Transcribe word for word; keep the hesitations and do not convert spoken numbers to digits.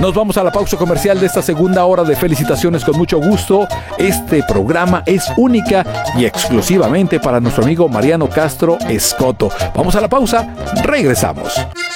Nos vamos a la pausa comercial de esta segunda hora de Felicitaciones con mucho gusto. Este programa es única y exclusivamente para nuestro amigo Mariano Castro Escoto. Vamos a la pausa, regresamos.